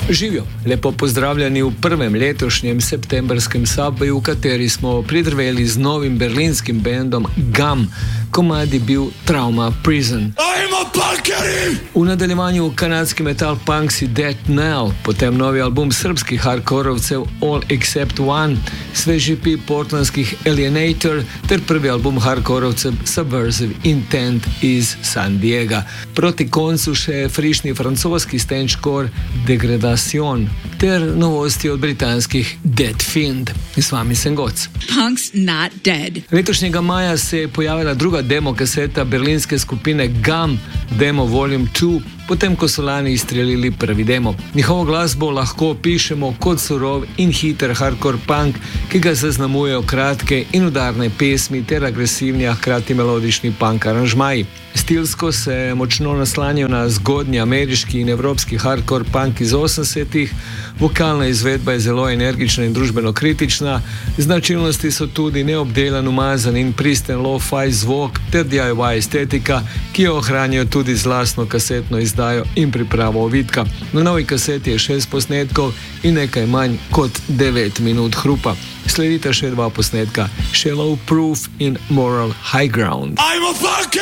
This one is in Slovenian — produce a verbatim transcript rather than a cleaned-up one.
Živijo, lepo pozdravljeni v prvem letošnjem septembrskem Subwayu, v kateri smo pridrveli z novim berlinskim bendom Gum. Komad je bil Trauma Prison. V nadaljevanju kanadski metal punksi Dead Knell, potem novi album srbskih hardkorovcev All Except One, sveži pi portlandskih Alienator ter prvi album hardkorovcev Subversive Intent iz San Diega. Proti koncu še frišni francoski stenčkor Degradation ter novosti od britanskih Dead Fiend. Z vami sem Goc. Punk's not dead. Letošnjega maja se je pojavila druga demo kaseta berlinske skupine Gum, Demo Volume dva, potem ko so lani izstrelili prvi demo. Njihovo glasbo lahko opišemo kot surov in hiter hardcore punk, ki ga zaznamujejo kratke in udarne pesmi ter agresivni, a hkrati melodični punk aranžmaji. Stilsko se močno naslanjajo na zgodnji ameriški in evropski hardcore punk iz osemdesetih, vokalna izvedba je zelo energična in družbeno kritična, značilnosti so tudi neobdelan, umazan in pristen lo-fi zvok ter D I Y estetika, ki jo ohranjajo tudi z lastno kasetno izdajo in pripravo ovitka. Na novi kaseti je šest posnetkov in nekaj manj kot devet minut hrupa. Sledita še dva posnetka, Shallow Proof in Moral High Ground.